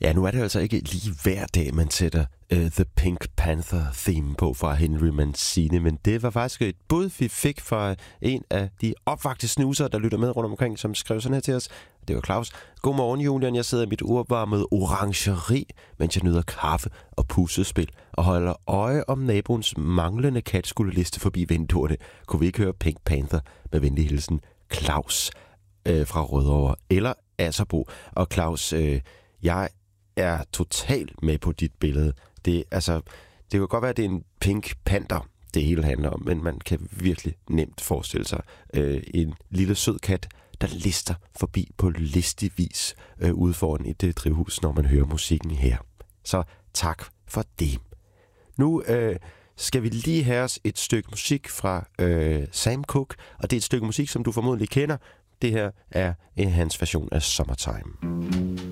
Ja, nu er det altså ikke lige hver dag, man sætter The Pink Panther theme på fra Henry Mancini, men det var faktisk et bud, vi fik fra en af de opvagte snusere, der lytter med rundt omkring, som skrev sådan her til os. Det var Claus. Godmorgen, Julian. Jeg sidder i mit uopvarmede orangeri, mens jeg nyder kaffe og puslespil og holder øje om naboens manglende katskuldliste forbi vinduerne. Kunne vi ikke høre Pink Panther? Med venlig hilsen, Claus fra Rødovre eller Asserbo. Og Claus, jeg er totalt med på dit billede. Det kan godt være, at det er en pink panter, det hele handler om, men man kan virkelig nemt forestille sig en lille sød kat, der lister forbi på listig vis ude foran et drivhus, når man hører musikken her. Så tak for det. Nu skal vi lige have os et stykke musik fra Sam Cooke, og det er et stykke musik, som du formodentlig kender. Det her er hans version af Summertime.